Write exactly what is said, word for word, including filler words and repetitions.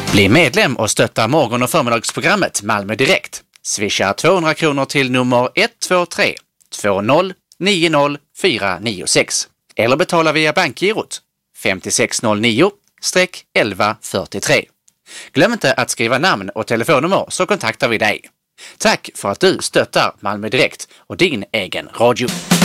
Bli medlem och stötta morgon- och förmiddagsprogrammet Malmö Direkt. Swisha tvåhundra kronor till nummer ett två tre två noll nio noll fyra nio sex eller betala via bankgirot fem sex noll nio elva fyrtiotre. Glöm inte att skriva namn och telefonnummer så kontaktar vi dig. Tack för att du stöttar Malmö Direkt och din egen radio.